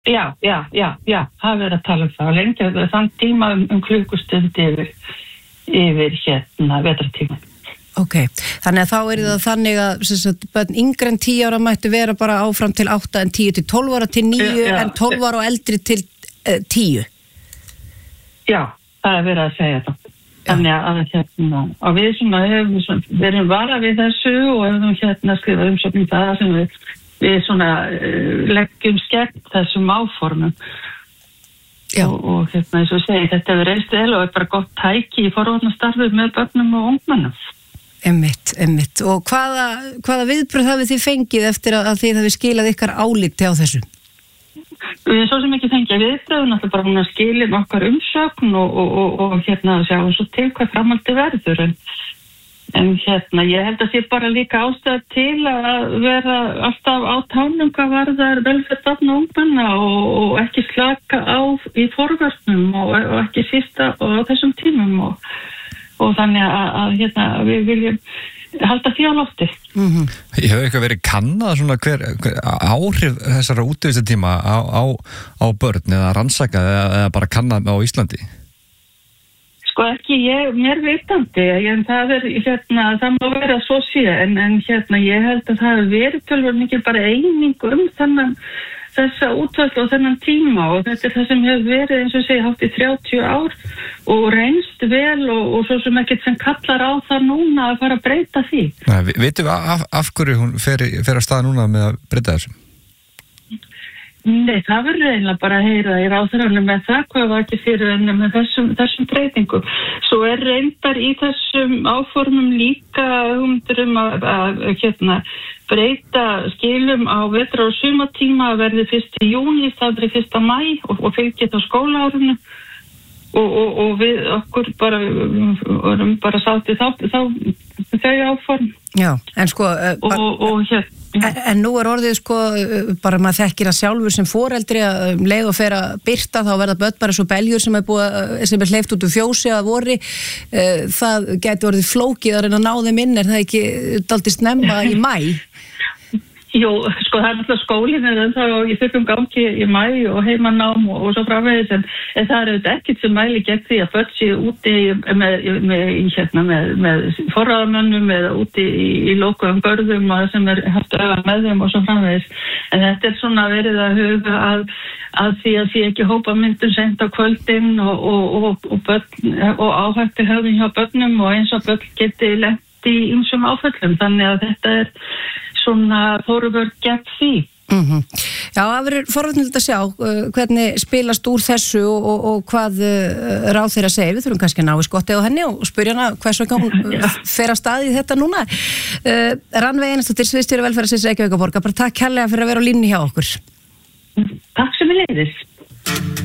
Já, það verið að tala það. Lengi þann tíma klukkustund yfir vetrartíma. Ok, þannig að þá það þannig að börn yngri en 10 ára mættu vera bara áfram til 8 en 10 til 12 ára til 9 en 12 ára og eldri til 10. Já, það verið að segja það. Þannig að við erum varað við þessu og hefum skrifað umsögn það sem við leggjum skegn þessum áformum. Og eins og segi, þetta hefur reynst vel og bara gott tæki í forvarnastarfi með börnum og ungmennum. Einmitt. Og hvaða viðbrögð hafið þið fengið eftir að þið hafið skilað ykkar áliti á þessu? Við svo sem ekki fengið viðbrögð, náttúrulega bara hún að skilja okkar umsögn og sjáum svo til hvað framhaldi verður. En ég held að sé bara líka ástæða til að vera alltaf á tánum hvað varðar velferð barna og ungmenna og ekki slaka á í forvörnum og ekki sísta á þessum tímum og þannig að við viljum halda því á lofti. Hefur eitthvað verið kannað svona hver áhrif þessara útivistartíma á börn eða rannsakað eða bara kannað á Íslandi? Sko ekki mér vitandi, en það það má vera svo sé, en ég held að það hefur verið tölvöld mikið bara eining þessa útvæslu og þennan tíma og þetta það sem hefur verið eins og segja hátt í 30 ár og reynst vel og svo sem ekkert sem kallar á það núna að fara að breyta því. Vitum við af hverju hún fer að stað núna með að breyta þessu? Nei, það verður eiginlega bara að heyra í ráðherranum með það hvað var ekki fyrir henni með þessum breytingum. Svo reyndar í þessum áformum líka að breyta skilum á vetra- og sumartíma að verði 1. júní, það verði 1. maí og fylgja þá skólaárinu og við okkur bara sátti þau áform. Já, en sko en nú orðið sko bara maður þekkir að sjálfur sem foreldri að leið og fer að birta þá verða börn bara svo beljur sem hleypt út úr fjósi að vori það gæti orðið flókið að reyna að ná þeim inn það ekki dálítið snemma í maí? Jú, sko það náttúrulega skólinn ennþá í fullum gangi í maí og heimanám og svo framvegis en það auðvitað ekkert sem mæli gegn því að börn séu úti með forráðamönnum eða úti í lokuðum görðum og sem haft auðvitað með þeim og svo framvegis. En þetta svona verið að huga að því að því ekki hópa myndum sent á kvöldin og áhættu höfðin hjá börnum og eins og börn geti lent í ýmsum áföllum. Þannig að þetta svona fóruvörð gegn því. Já, það verður forvitnilegt að sjá hvernig spilast úr þessu og hvað ráðherra segir. Við þurfum kannski að ná í skottið á henni og spyrja hana hvers vegna hún fer að staði þetta núna. Rannveig Einarsdóttir, sviðsstjóri velferðarsviðs Reykjavíkurborgar, bara takk kærlega fyrir að vera á línunni hjá okkur. Takk sem við leiðis.